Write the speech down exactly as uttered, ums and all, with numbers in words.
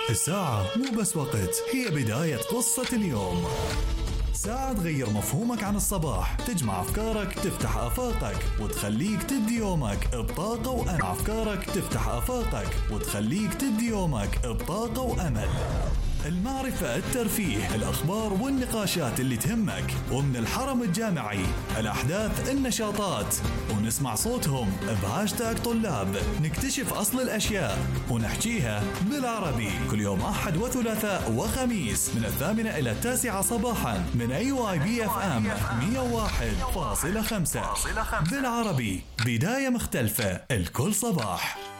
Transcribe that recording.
الساعة مو بس وقت، هي بداية قصة اليوم. ساعة تغير مفهومك عن الصباح، تجمع أفكارك، تفتح آفاقك وتخليك تبدي يومك بطاقة وأمل. أفكارك تفتح آفاقك وتخليك تبدي يومك بطاقة وأمل. المعرفة، الترفيه، الأخبار والنقاشات اللي تهمك، ومن الحرم الجامعي الأحداث، النشاطات، ونسمع صوتهم بهاشتاج طلاب. نكتشف أصل الأشياء ونحكيها بالعربي كل يوم أحد وثلاثاء وخميس من الثامنة إلى التاسعة صباحا من أي واي بي اف ام مية وواحد فاصلة خمسة بالعربي. بداية مختلفة الكل صباح.